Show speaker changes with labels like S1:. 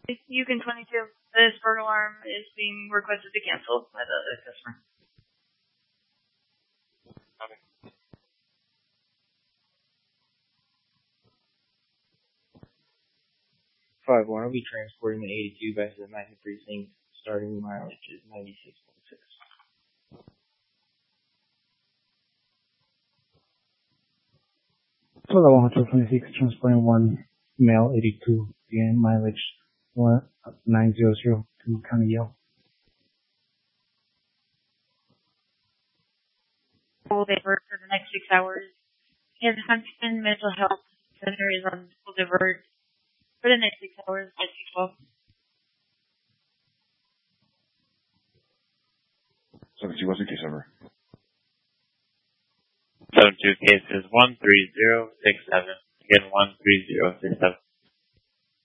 S1: Yukon 22. This burglar alarm is being requested to cancel by the customer.
S2: Okay.
S3: 5-1, I'll be transporting the 82 back to the 9th precinct. Starting mileage is 96.6.
S4: Total 126, transporting 1 male 82, PM mileage 900 to County Yale.
S1: Will divert for the next 6 hours. His Huntington Mental Health Center is on full divert for the next 6 hours at 12.
S5: 72, what's the case number?
S2: 72 cases 13067. Again, 13067.